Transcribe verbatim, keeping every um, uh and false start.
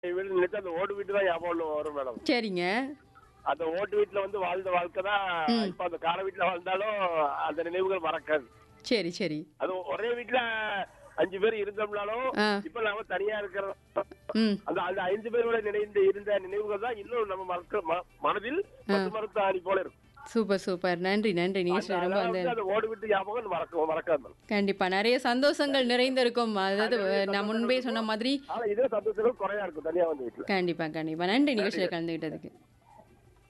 வீடு நினைச்சு அந்த ஓட்டு வீட்டு தான் ஞாபகம் வரும் மேடம். சரிங்க. அந்த ஓட்டு வீட்டுல வந்து வாழ்ந்த வாழ்க்கை தான் ம். இப்ப அந்த கார வீட்டுல வாழ்ந்தாலும் அந்த நினைவுகள் மறக்காது. சரி, சரி. அது ஒரே வீட்டுல அஞ்சு பேர் இருந்தோம்னாலும் ஆ. இப்ப நாம தனியா இருக்கிற ம். அந்த அந்த ஐந்து பேரோட நினைந்து இருந்த நினைவுகள் தான் இன்னும் நம்ம மறக்க ம- மனதில் பத்து மரத்து ஆணி போல இருக்கும். Super, super. நன்றி, நன்றி. அந்த நிகழ்ச்சியில ரொம்ப அதனால அந்த வந்து அந்த ஓடு விட்டு ஞாபகம் மறக்க மறக்காது மேடம். கண்டிப்பா நிறைய சந்தோஷங்கள் நிறைந்திருக்கும். அதாவது நான் முன்பே சொன்ன மாதிரி ஆனா இதே சந்தோஷங்கள் குறையா இருக்கும் தனியா வந்து வீட்டுல. கண்டிப்பா, கண்டிப்பா. நன்றி நிகழ்ச்சியில கலந்துகிட்டதுக்கு.